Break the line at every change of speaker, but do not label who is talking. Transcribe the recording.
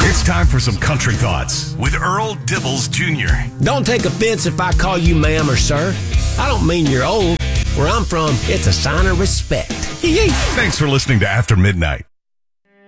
It's time for some country thoughts with Earl Dibbles Jr.
Don't take offense if I call you ma'am or sir. I don't mean you're old. Where I'm from, it's a sign of respect.
Thanks for listening to After Midnight.